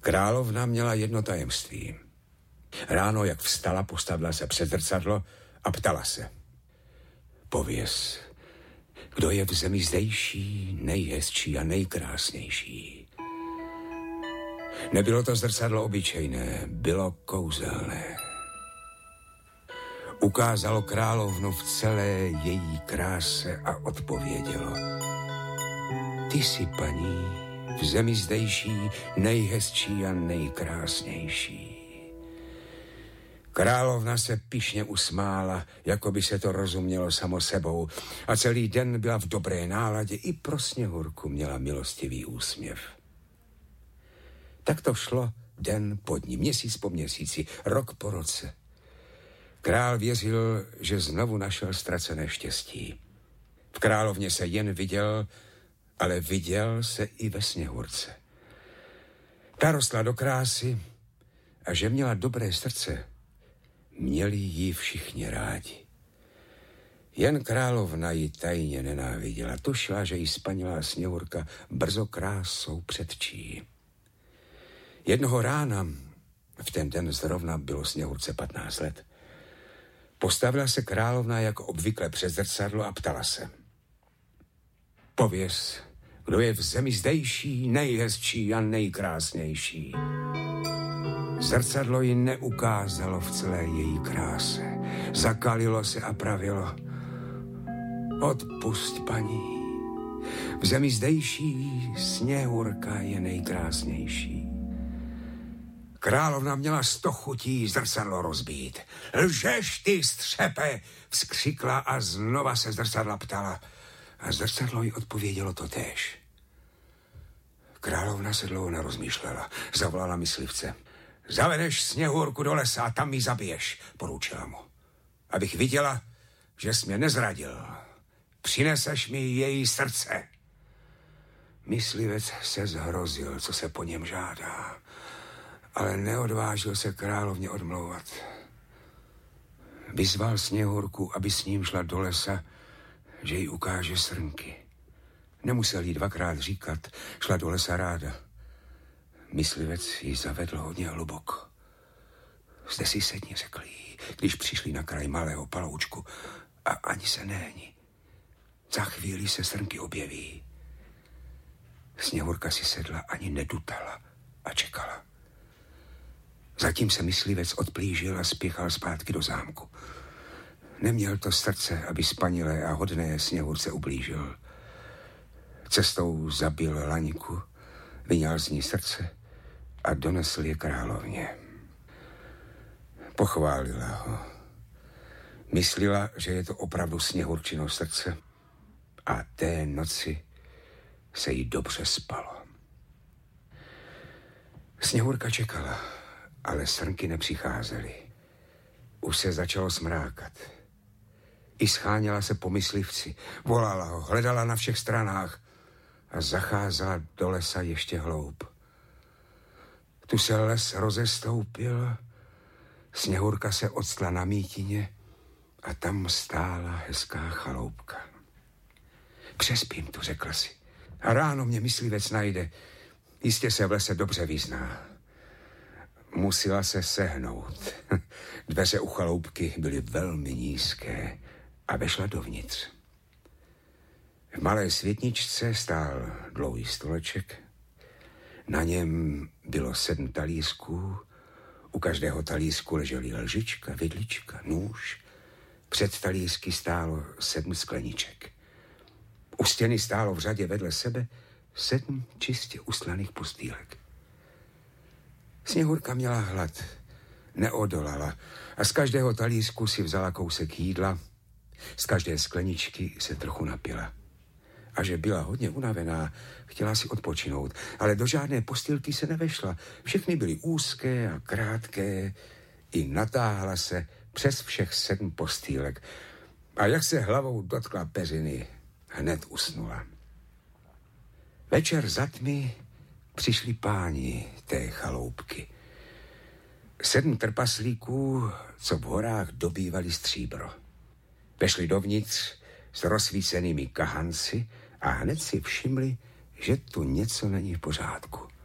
Královna měla jedno tajemství. Ráno, jak vstala, postavila se před zrcadlo a ptala se. Pověz, kdo je v zemi zdejší, nejhezčí a nejkrásnější? Nebylo to zrcadlo obyčejné, bylo kouzelné. Ukázalo královnu v celé její kráse a odpovědělo. Ty jsi, paní, v zemi zdejší, nejhezčí a nejkrásnější. Královna se pyšně usmála, jako by se to rozumělo samo sebou, a celý den byla v dobré náladě, i pro Sněhurku měla milostivý úsměv. Tak to šlo den po dni, měsíc po měsíci, rok po roce. Král věřil, že znovu našel ztracené štěstí. V královně se jen viděl, ale viděl se i ve Sněhurce. Ta rostla do krásy a že měla dobré srdce, měli ji všichni rádi. Jen královna ji tajně nenáviděla. Tušila, že jí spanilá Sněhurka brzo krásou předčí. Jednoho rána, v ten den zrovna bylo Sněhurce 15 let, postavila se královna jako obvykle před zrcadlo a ptala se. Pověz, kdo je v zemi zdejší, nejhezčí a nejkrásnější? Zrcadlo ji neukázalo v celé její kráse. Zakalilo se a pravilo. Odpusť, paní. V zemi zdejší Sněhurka je nejkrásnější. Královna měla 100 chutí zrcadlo rozbít. Lžeš, ty střepe, vzkřikla a znova se zrcadla ptala. A zrcadlo jí odpovědělo totéž. Královna se dlouho nerozmýšlela. Zavolala myslivce. Zavedeš Sněhurku do lesa a tam ji zabiješ, poručila mu. Abych viděla, že jsi mě nezradil. Přineseš mi její srdce. Myslivec se zhrozil, co se po něm žádá, ale neodvážil se královně odmlouvat. Vyzval Sněhurku, aby s ním šla do lesa, že jí ukáže srnky. Nemusel jí 2krát říkat, šla do lesa ráda. Myslivec ji zavedl hodně hluboko. Zde si sedni, řekl jí, když přišli na kraj malého paloučku, a ani se nehni. Za chvíli se srnky objeví. Sněhurka si sedla, ani nedutala a čekala. Zatím se myslivec odplížil a spěchal zpátky do zámku. Neměl to srdce, aby spanilé a hodné Sněhurce ublížil. Cestou zabil laňku, vyňal z ní srdce a donesl je královně. Pochválila ho. Myslela, že je to opravdu Sněhurčino srdce a té noci se jí dobře spalo. Sněhurka čekala, ale srnky nepřicházely. Už se začalo smrákat. I scháněla se po myslivci, volala ho, hledala na všech stranách a zacházela do lesa ještě hloub. Tu se les rozestoupil, Sněhurka se octla na mítině a tam stála hezká chaloupka. Přespím tu, řekla si, a ráno mě myslivec najde, jistě se v lese dobře vyzná. Musela se sehnout. Dveře u chaloupky byly velmi nízké a vešla dovnitř. V malé světničce stál dlouhý stoleček. Na něm bylo 7 talířků. U každého talířku ležely lžička, vidlička, nůž. Před talířky stálo 7 skleniček. U stěny stálo v řadě vedle sebe 7 čistě ustlaných postýlek. Sněhurka měla hlad, neodolala a z každého talířku si vzala kousek jídla, z každé skleničky se trochu napila. A že byla hodně unavená, chtěla si odpočinout, ale do žádné postýlky se nevešla. Všechny byly úzké a krátké, i natáhla se přes všech 7 postýlek. A jak se hlavou dotkla peřiny, hned usnula. Večer za tmy přišli páni té chaloupky. 7 trpaslíků, co v horách dobývali stříbro. Vešli dovnitř s rozsvícenými kahanci a hned si všimli, že tu něco není v pořádku.